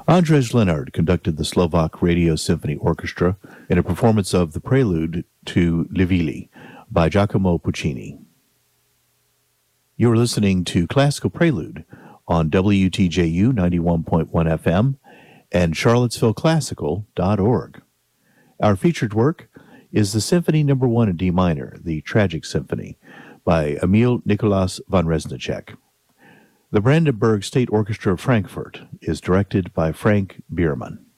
Andrzej Leonard conducted the Slovak Radio Symphony Orchestra in a performance of the Prelude to Le Villi by Giacomo Puccini. You're listening to Classical Prelude on WTJU 91.1 FM and charlottesvilleclassical.org. Our featured work is the Symphony No. 1 in D minor, the Tragic Symphony, by Emil Nicholas von Reznicek. The Brandenburg State Orchestra of Frankfurt is directed by Frank Biermann.